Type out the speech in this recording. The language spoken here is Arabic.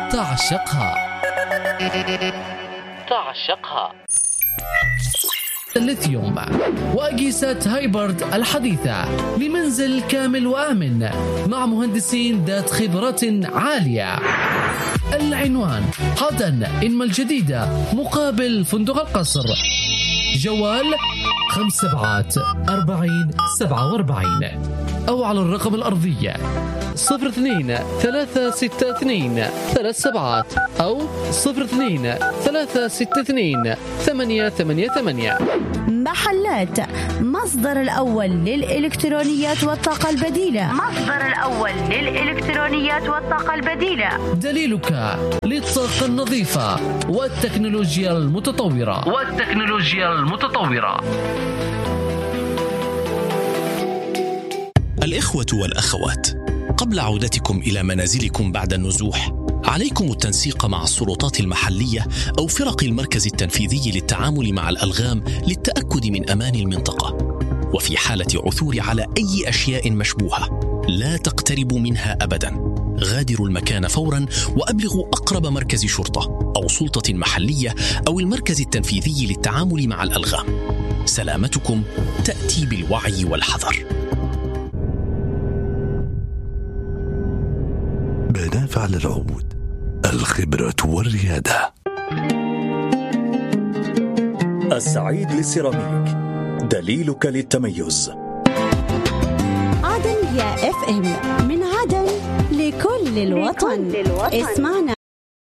تعشقها. الليثيوم وأجهزة هايبرد الحديثة لمنزل كامل وآمن مع مهندسين ذات خبرة عالية. العنوان عدن إنما الجديدة مقابل فندق القصر. جوال 574047 أو على الرقم الأرضي 02-362-37 أو 02-362-888. محلات مصدر الأول للإلكترونيات والطاقة البديلة. دليلك للطاقة النظيفة والتكنولوجيا المتطورة. الإخوة والأخوات، قبل عودتكم إلى منازلكم بعد النزوح، عليكم التنسيق مع السلطات المحلية أو فرق المركز التنفيذي للتعامل مع الألغام للتأكد من أمان المنطقة. وفي حالة عثور على أي أشياء مشبوهة لا تقتربوا منها أبداً. غادروا المكان فوراً وأبلغوا أقرب مركز شرطة أو سلطة محلية أو المركز التنفيذي للتعامل مع الألغام. سلامتكم تأتي بالوعي والحذر. منافع للعود، الخبرة والريادة. السعيد للسيراميك، دليلك للتميز. عدن يا FM، من عدن لكل الوطن. اسمعنا